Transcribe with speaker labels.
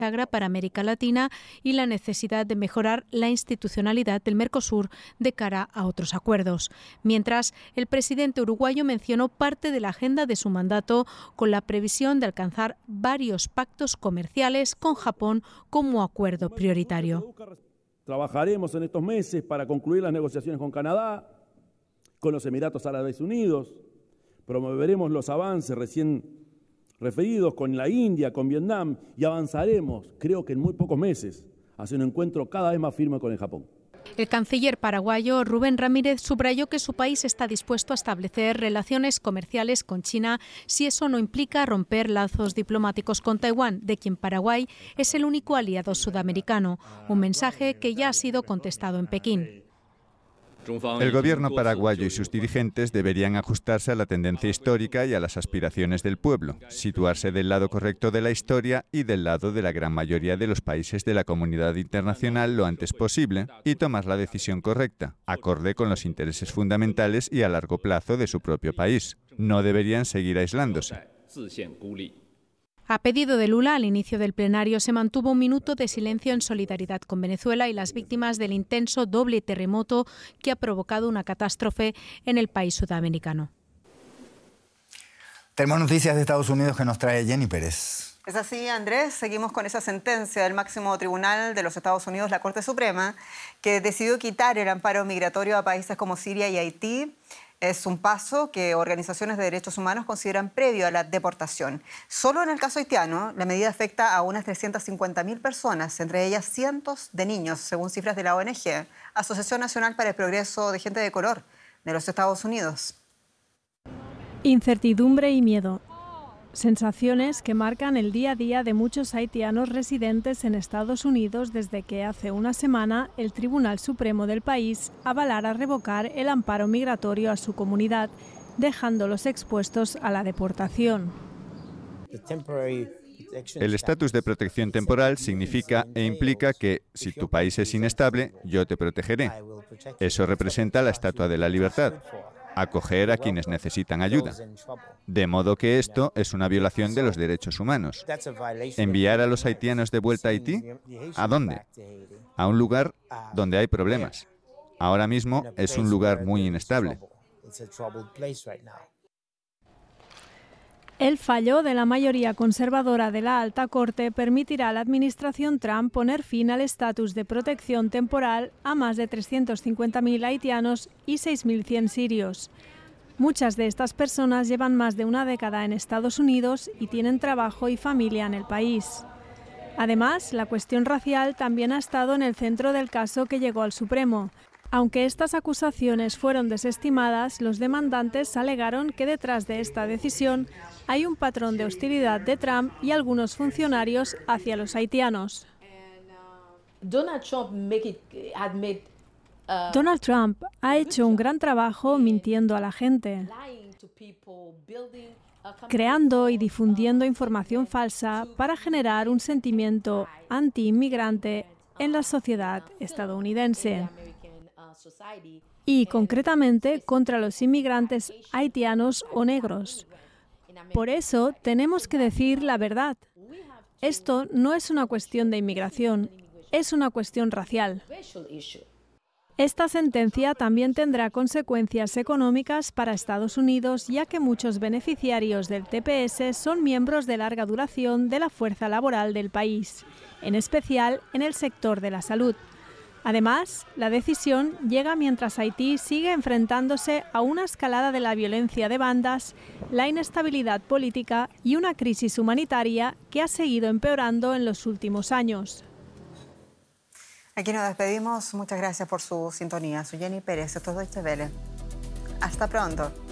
Speaker 1: bisagra para América Latina y la necesidad de mejorar la institucionalidad del Mercosur de cara a otros acuerdos. Mientras, el presidente uruguayo mencionó parte de la agenda de su mandato con la previsión de alcanzar varios pactos comerciales con Japón como acuerdo prioritario.
Speaker 2: Trabajaremos en estos meses para concluir las negociaciones con Canadá, con los Emiratos Árabes Unidos, promoveremos los avances recién referidos con la India, con Vietnam y avanzaremos, creo que en muy pocos meses, hacia un encuentro cada vez más firme con el Japón.
Speaker 1: El canciller paraguayo Rubén Ramírez subrayó que su país está dispuesto a establecer relaciones comerciales con China si eso no implica romper lazos diplomáticos con Taiwán, de quien Paraguay es el único aliado sudamericano, un mensaje que ya ha sido contestado en Pekín.
Speaker 3: El gobierno paraguayo y sus dirigentes deberían ajustarse a la tendencia histórica y a las aspiraciones del pueblo, situarse del lado correcto de la historia y del lado de la gran mayoría de los países de la comunidad internacional lo antes posible y tomar la decisión correcta, acorde con los intereses fundamentales y a largo plazo de su propio país. No deberían seguir aislándose.
Speaker 1: A pedido de Lula, al inicio del plenario se mantuvo un minuto de silencio en solidaridad con Venezuela y las víctimas del intenso doble terremoto que ha provocado una catástrofe en el país sudamericano.
Speaker 4: Tenemos noticias de Estados Unidos que nos trae Jenny Pérez.
Speaker 5: Es así, Andrés. Seguimos con esa sentencia del máximo tribunal de los Estados Unidos, la Corte Suprema, que decidió quitar el amparo migratorio a países como Siria y Haití. Es un paso que organizaciones de derechos humanos consideran previo a la deportación. Solo en el caso haitiano, la medida afecta a unas 350.000 personas, entre ellas cientos de niños, según cifras de la ONG, Asociación Nacional para el Progreso de Gente de Color, de los Estados Unidos.
Speaker 6: Incertidumbre y miedo. Sensaciones que marcan el día a día de muchos haitianos residentes en Estados Unidos desde que hace una semana el Tribunal Supremo del país avalara revocar el amparo migratorio a su comunidad, dejándolos expuestos a la deportación.
Speaker 3: El estatus de protección temporal significa e implica que, si tu país es inestable, yo te protegeré. Eso representa la Estatua de la Libertad. Acoger a quienes necesitan ayuda. De modo que esto es una violación de los derechos humanos. ¿Enviar a los haitianos de vuelta a Haití? ¿A dónde? A un lugar donde hay problemas. Ahora mismo es un lugar muy inestable.
Speaker 6: El fallo de la mayoría conservadora de la Alta Corte permitirá a la administración Trump poner fin al estatus de protección temporal a más de 350.000 haitianos y 6.100 sirios. Muchas de estas personas llevan más de una década en Estados Unidos y tienen trabajo y familia en el país. Además, la cuestión racial también ha estado en el centro del caso que llegó al Supremo. Aunque estas acusaciones fueron desestimadas, los demandantes alegaron que detrás de esta decisión hay un patrón de hostilidad de Trump y algunos funcionarios hacia los haitianos.
Speaker 7: Donald
Speaker 6: Trump ha hecho un gran trabajo mintiendo a la gente, creando y difundiendo información falsa para generar un sentimiento anti-inmigrante en la sociedad estadounidense. Y concretamente contra los inmigrantes haitianos o negros. Por eso tenemos que decir la verdad. Esto no es una cuestión de inmigración, es una cuestión racial. Esta sentencia también tendrá consecuencias económicas para Estados Unidos, ya que muchos beneficiarios del TPS son miembros de larga duración de la fuerza laboral del país, en especial en el sector de la salud. Además, la decisión llega mientras Haití sigue enfrentándose a una escalada de la violencia de bandas, la inestabilidad política y una crisis humanitaria que ha seguido empeorando en los últimos años.
Speaker 5: Aquí nos despedimos. Muchas gracias por su sintonía. Soy Jenny Pérez, esto es Deutsche Welle. Hasta pronto.